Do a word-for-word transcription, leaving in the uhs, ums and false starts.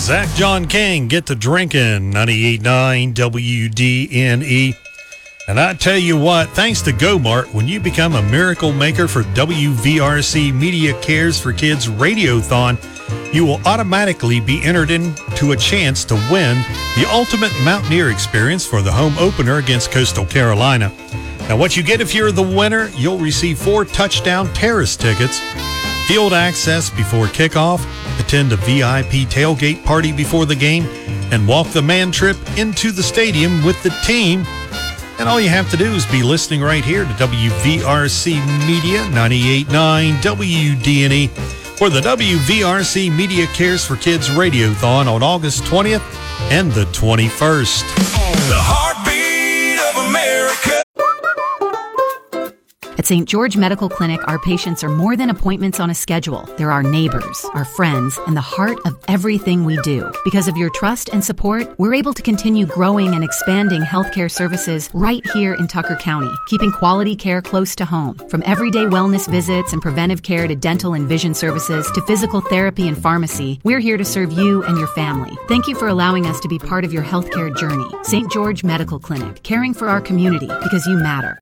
Zach John King, Get to Drinking, ninety-eight point nine W D N E. And I tell you what, thanks to GoMart, when you become a miracle maker for W V R C Media Cares for Kids Radiothon, you will automatically be entered into a chance to win the ultimate Mountaineer experience for the home opener against Coastal Carolina. Now, what you get if you're the winner, you'll receive four touchdown terrace tickets, field access before kickoff, attend a V I P tailgate party before the game, and walk the man trip into the stadium with the team. And all you have to do is be listening right here to W V R C Media, ninety-eight point nine W D N E, for the W V R C Media Cares for Kids Radiothon on August twentieth and the twenty-first. The heartbeat of America. At Saint George Medical Clinic, our patients are more than appointments on a schedule. They're our neighbors, our friends, and the heart of everything we do. Because of your trust and support, we're able to continue growing and expanding healthcare services right here in Tucker County, keeping quality care close to home. From everyday wellness visits and preventive care to dental and vision services to physical therapy and pharmacy, we're here to serve you and your family. Thank you for allowing us to be part of your healthcare journey. Saint George Medical Clinic, caring for our community because you matter.